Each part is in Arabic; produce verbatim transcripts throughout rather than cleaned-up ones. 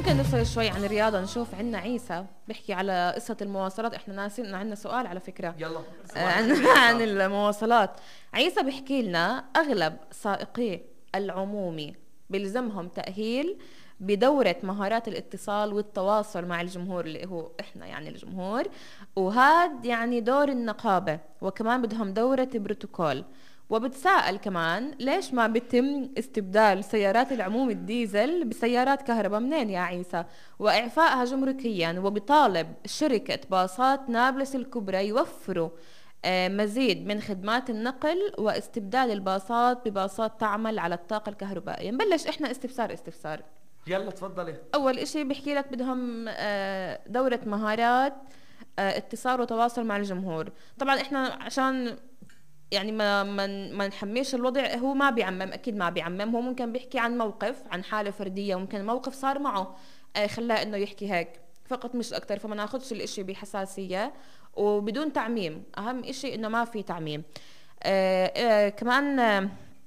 ممكن نفصل شوي عن الرياضة، نشوف عنا عيسى بيحكي على قصة المواصلات. احنا ناسين انه عنا سؤال على فكرة يلا عن عن المواصلات. عيسى بيحكي لنا اغلب سائقي العمومي بيلزمهم تأهيل بدورة مهارات الاتصال والتواصل مع الجمهور اللي هو احنا يعني الجمهور، وهاد يعني دور النقابة، وكمان بدهم دورة بروتوكول. وبتساءل كمان ليش ما بيتم استبدال سيارات العموم الديزل بسيارات كهرباء منين يا عيسى وإعفائها جمركيا، وبطالب شركة باصات نابلس الكبرى يوفروا آه، مزيد من خدمات النقل واستبدال الباصات بباصات تعمل على الطاقة الكهربائية. نبلش احنا استفسار استفسار. يلا تفضلي. أول إشي بحكي لك بدهم آه، دورة مهارات آه، اتصال وتواصل مع الجمهور. طبعا احنا عشان يعني ما ما ما نحميش الوضع، هو ما بيعمم، اكيد ما بيعمم، هو ممكن بيحكي عن موقف، عن حاله فرديه، وممكن موقف صار معه آه خلاه انه يحكي هيك فقط مش اكثر. فما ناخذش الاشي بحساسيه وبدون تعميم. اهم اشي انه ما في تعميم. آه آه كمان آه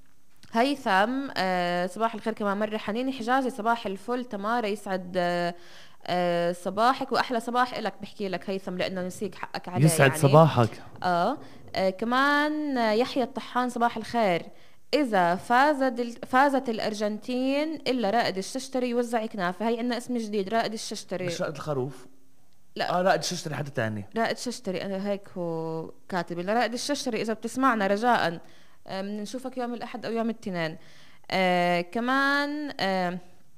هيثم آه صباح الخير كمان مرة. حنين حجازي صباح الفل. تمارا يسعد آه آه صباحك واحلى صباح لك. بحكي لك هيثم لانه نسيك حقك عليه. يسعد يعني صباحك. آه, اه كمان آه، يحيى الطحان صباح الخير. اذا فازت فازت الارجنتين الا رائد الششتري يوزع كنافه. هي عندنا اسم جديد، رائد الششتري. مش رائد الخروف؟ لا اه رائد الششتري حدا تاني. رائد ششتري انا هيك هو كاتب لنا رائد الششتري. اذا بتسمعنا رجاء آه، بدنا نشوفك يوم الاحد او يوم الاثنين. آه كمان آه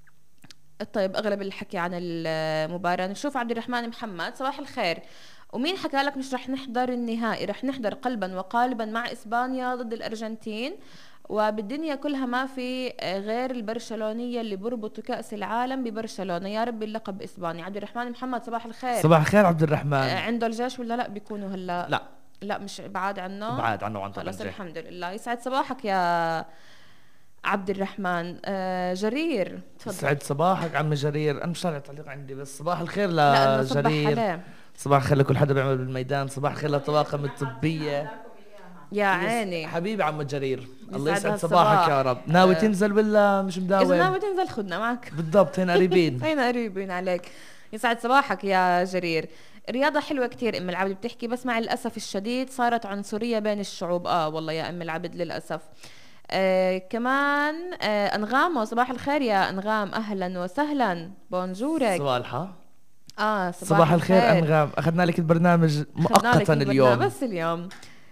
طيب اغلب الحكي عن المباراه. نشوف عبد الرحمن محمد صباح الخير. ومين حكى لك مش رح نحضر النهائي؟ رح نحضر قلبا وقالبا مع اسبانيا ضد الارجنتين، وبالدنيا كلها ما في غير البرشلونيه اللي بربطوا كاس العالم ببرشلونه. يا رب اللقب اسبانيا. عبد الرحمن محمد صباح الخير. صباح الخير عبد آه، الرحمن. عنده الجيش ولا لا بيكونوا هلا؟ لا لا مش بعاد عنه. بعاد عنه وعن خلص طبعا. الحمد لله. يسعد صباحك يا عبد الرحمن. آه جرير تفضل. سعد صباحك عم جرير. انا مش طالع تعليق عندي بس صباح الخير لا نصبح لجرير. عليه. صباح الخير لكل حدا بيعمل بالميدان. صباح الخير للطواقم الطبية. يا عيني حبيبي عم جرير الله يسعد يسعد هالصباح. صباحك يا رب. ناوي آه. تنزل ولا مش مداوم؟ إذا ناوي تنزل خدنا معك. بالضبط هنا قريبين. هنا قريبين عليك. يسعد صباحك يا جرير. رياضة حلوة كتير أم العبد بتحكي، بس مع الأسف الشديد صارت عنصرية بين الشعوب. آه والله يا أم العبد للأسف. آه كمان آه أنغام صباح الخير يا أنغام. أهلا وسهلا بونجورك. صباحها. آه صباح, صباح الخير أنغام. أخذنا لك البرنامج مؤقتا اليوم بس اليوم.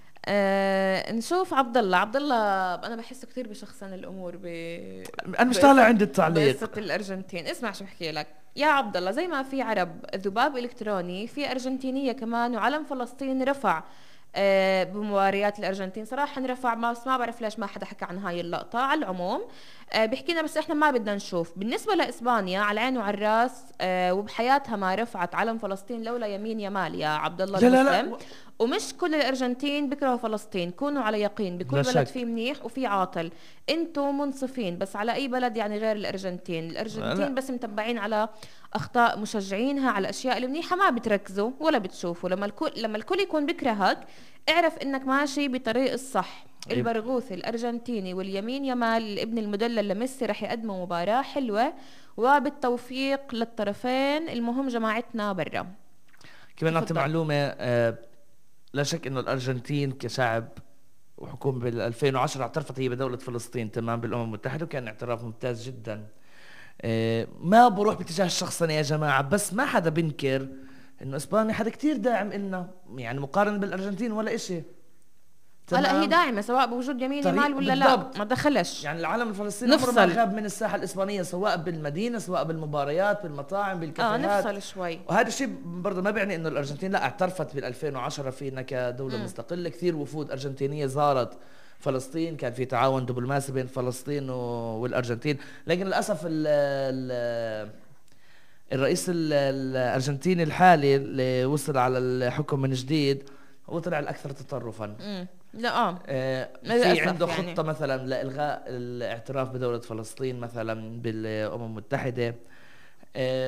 آه نشوف عبد الله. عبد الله انا بحسه كثير بشخصن الامور ب انا مش طالع عندي التعليق. بقصة الارجنتين. اسمع شو بحكي لك يا عبد الله. زي ما في عرب ذباب الكتروني في ارجنتينيه كمان، وعلم فلسطين رفع آه بمباريات الارجنتين. صراحه انرفع، ما ما بعرف ليش ما حدا حكى عن هاي اللقطه. على العموم آه بحكينا، بس احنا ما بدنا نشوف. بالنسبه لاسبانيا على العين وعلى الراس آه وبحياتها ما رفعت علم فلسطين لولا يمين يمال يا عبد الله لا المسلم. لا لا. ومش كل الارجنتين بيكرهوا فلسطين، كونوا على يقين بكل بلد فيه منيح وفي عاطل. انتم منصفين بس على اي بلد يعني غير الارجنتين. الارجنتين لا. بس متبعين على اخطاء مشجعينها، على الاشياء المنيحه ما بتركزوا ولا بتشوفوا. لما الكل لما الكل يكون بكرهك اعرف انك ماشي بطريق الصح. البرغوث الارجنتيني واليمين يمال الابن المدلل لميسي رح يقدموا مباراه حلوه، وبالتوفيق للطرفين. المهم جماعتنا برا. كمان نعطي معلومه آه لا شك انه الارجنتين كشعب وحكومه بال ألفين وعشرة اعترفت هي بدوله فلسطين تمام بالامم المتحده، وكان اعتراف ممتاز جدا. آه ما بروح باتجاه الشخصنه يا جماعه، بس ما حدا بنكر انه اسبانيا حدا كتير داعم إلنا، يعني مقارنه بالارجنتين ولا إشي. هلا هي داعمه سواء بوجود يمين يمال ولا بالضبط. لا، ما دخلش. يعني العالم الفلسطيني عمره ما غاب من الساحه الاسبانيه، سواء بالمدينه سواء بالمباريات بالمطاعم بالكافيهات. اه نفصل شوي. وهذا الشيء برضه ما بيعني انه الارجنتين لا اعترفت بال ألفين وعشرة فينا كدوله م. مستقله. كثير وفود ارجنتينيه زارت فلسطين، كان في تعاون دبلوماسي بين فلسطين والارجنتين. لكن للاسف ال ال الرئيس الارجنتيني الحالي اللي وصل على الحكم من جديد هو طلع الاكثر تطرفا. م. لا اه, آه في عنده خطة يعني. مثلا لإلغاء الاعتراف بدولة فلسطين مثلا بالأمم المتحدة. آه